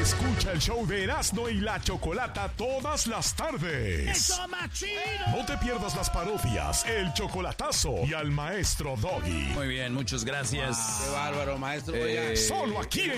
Escucha el show de Erasmo y la Chocolata todas las tardes. ¡Eso más chido! No te pierdas las parodias, el chocolatazo y al maestro Doggy. Muy bien, muchas gracias. Qué bárbaro, maestro. Solo aquí en